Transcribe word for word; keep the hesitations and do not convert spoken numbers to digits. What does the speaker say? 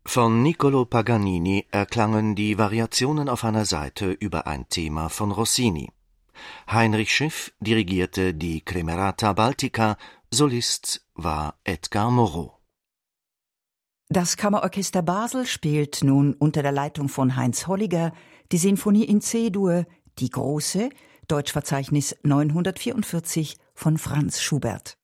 Von Niccolò Paganini erklangen die Variationen auf einer Seite über ein Thema von Rossini. Heinrich Schiff dirigierte die Camerata Baltica, Solist war Edgar Moreau. Das Kammerorchester Basel spielt nun unter der Leitung von Heinz Holliger die Sinfonie in C-Dur, die große, Deutschverzeichnis neunhundertvierundvierzig von Franz Schubert.